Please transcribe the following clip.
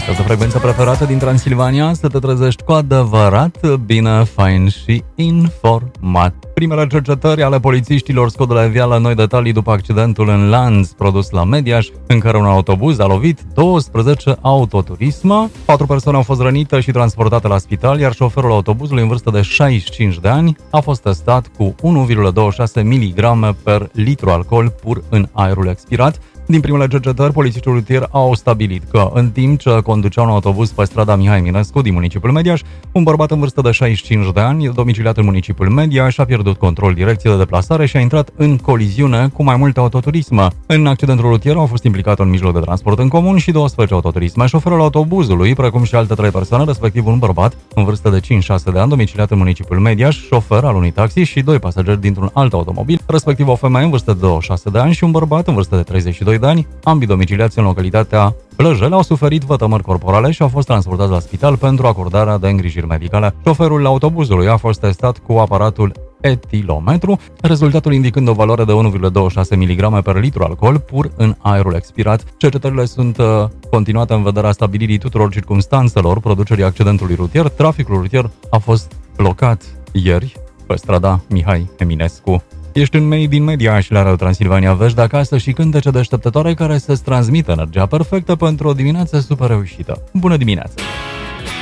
Această frecvență preferată din Transilvania, să te trezești cu adevărat bine, fain și informat. Primele cercetări ale polițiștilor scot de la iveală noi detalii după accidentul în Lanț produs la Mediaș, în care un autobuz a lovit 12 autoturisme. 4 persoane au fost rănite și transportate la spital, iar șoferul autobuzului în vârstă de 65 de ani a fost testat cu 1,26 mg per litru alcool pur în aerul expirat. Din primele cercetări, polițiștii rutieri au stabilit că, în timp ce conducea un autobuz pe strada Mihai Eminescu din municipiul Mediaș, un bărbat în vârstă de 65 de ani, domiciliat în municipiul Mediaș, a pierdut control direcție de deplasare și a intrat în coliziune cu mai multe autoturisme. În accidentul rutier au fost implicate un mijloc de transport în comun și 12 autoturisme. Șoferul autobuzului, precum și alte 3 persoane, respectiv un bărbat în vârstă de 5-6 de ani, domiciliat în municipiul Mediaș, șofer al unui taxi și 2 pasageri dintr-un alt automobil, respectiv o femeie în vârstă de 26 de ani și un bărbat în vârstă de 32 de ani, ambii domiciliați în localitatea Plăjel, au suferit vătămări corporale și au fost transportați la spital pentru acordarea de îngrijiri medicale. Șoferul autobuzului a fost testat cu aparatul etilometru, rezultatul indicând o valoare de 1,26 mg per litru alcool pur în aerul expirat. Cercetările sunt continuate în vederea stabilirii tuturor circumstanțelor producerii accidentului rutier. Traficul rutier a fost blocat ieri pe strada Mihai Eminescu. Ești în Made in Media și la Radio Transilvania vești de acasă și cântece deșteptătoare care să-ți transmită energia perfectă pentru o dimineață super reușită. Bună dimineața!